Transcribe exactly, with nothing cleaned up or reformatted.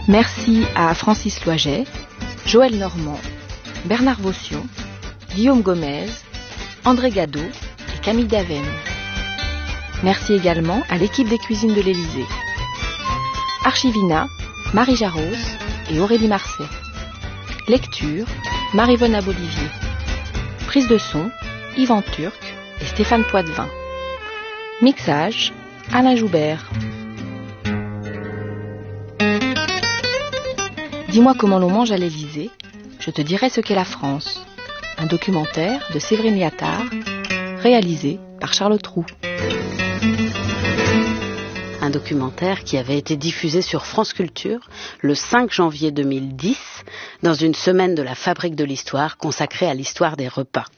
Merci à Francis Loiget, Joël Normand, Bernard Vaution, Guillaume Gomez, André Gado et Camille Daven. Merci également à l'équipe des cuisines de l'Élysée. Archivina, Marie Jaros et Aurélie Marseille. Lecture, Marie-Vona Bolivier. Prise de son, Yvan Turc et Stéphane Poitvin. Mixage, Alain Joubert. Dis-moi comment l'on mange à l'Élysée, je te dirai ce qu'est la France. Un documentaire de Séverine Liattard, réalisé par Charlotte Roux. Un documentaire qui avait été diffusé sur France Culture le cinq janvier deux mille dix dans une semaine de la Fabrique de l'Histoire consacrée à l'histoire des repas.